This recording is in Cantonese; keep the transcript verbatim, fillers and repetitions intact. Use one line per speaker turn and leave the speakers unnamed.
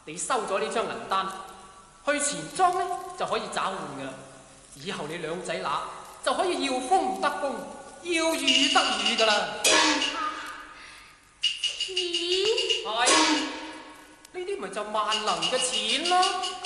你收咗呢張銀單，去錢莊咧就可以找換噶啦。以後你兩仔乸就可以要風得風，要雨得雨噶啦。
錢？
係，呢啲咪就萬能嘅錢咯。